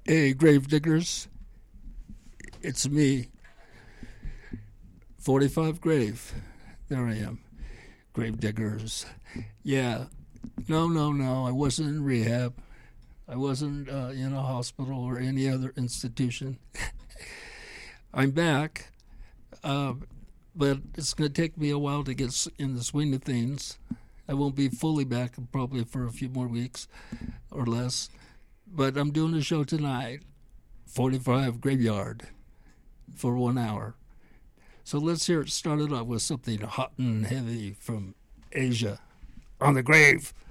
Hey, Gravediggers, it's me, 45 Grave. There I am, Gravediggers. Yeah, no, I wasn't in rehab. I wasn't in a hospital or any other institution. I'm back, but it's going to take me a while to get in the swing of things. I won't be fully back probably for a few more weeks or less. But I'm doing a show tonight, 45 Graveyard, for 1 hour. So let's hear it started off with something hot and heavy from Asia on the Grave.